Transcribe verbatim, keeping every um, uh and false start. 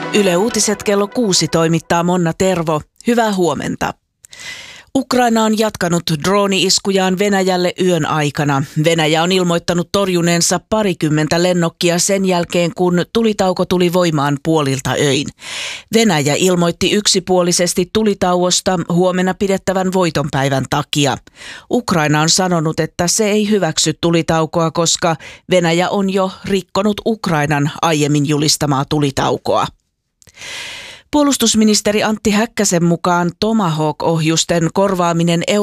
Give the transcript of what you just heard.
Yle Uutiset kello kuusi toimittaa Monna Tervo. Hyvää huomenta. Ukraina on jatkanut drooni-iskujaan Venäjälle yön aikana. Venäjä on ilmoittanut torjuneensa parikymmentä lennokkia sen jälkeen, kun tulitauko tuli voimaan puolilta öin. Venäjä ilmoitti yksipuolisesti tulitauosta huomenna pidettävän voitonpäivän takia. Ukraina on sanonut, että se ei hyväksy tulitaukoa, koska Venäjä on jo rikkonut Ukrainan aiemmin julistamaa tulitaukoa. Puolustusministeri Antti Häkkäsen mukaan Tomahawk-ohjusten korvaaminen